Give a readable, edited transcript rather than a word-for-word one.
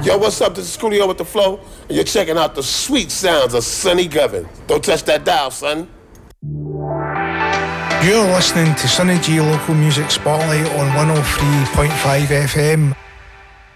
Yo, what's up? This is Coolio with the Flow, and you're checking out the sweet sounds of Sonny Govin. Don't touch that dial, son. You're listening to Sonny G Local Music Spotlight on 103.5 FM.